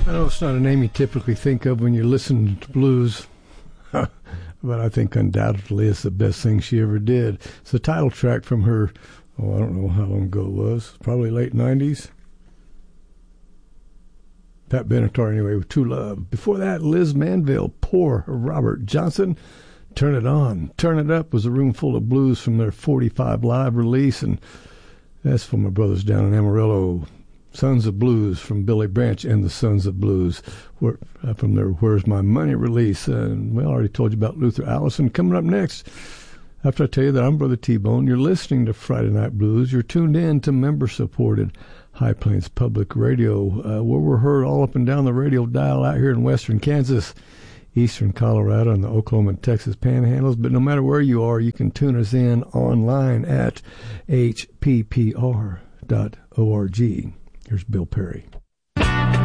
I know it's not a name you typically think of when you listen to blues, but I think undoubtedly it's the best thing she ever did. It's the title track from her, I don't know how long ago it was, probably late 90s. Pat Benatar, anyway, with True Love. Before that, Liz Manville, Poor Robert Johnson, Turn It On. Turn It Up was a room full of blues from their 45 live release, and that's from my brothers down in Amarillo. Sons of Blues from Billy Branch and the Sons of Blues from their Where's My Money release. And we already told you about Luther Allison. Coming up next, after I tell you that I'm Brother T-Bone, you're listening to Friday Night Blues. You're tuned in to member-supported High Plains Public Radio, where we're heard all up and down the radio dial out here in western Kansas, eastern Colorado, and the Oklahoma and Texas panhandles. But no matter where you are, you can tune us in online at hppr.org. Here's Bill Perry.